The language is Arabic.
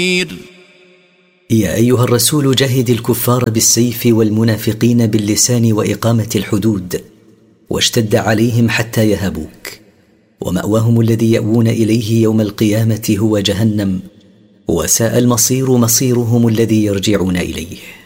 يا أيها الرسول جاهد الكفار بالسيف والمنافقين باللسان وإقامة الحدود، واشتد عليهم حتى يهبوك، ومأواهم الذي يأوون إليه يوم القيامة هو جهنم، وساء المصير مصيرهم الذي يرجعون إليه.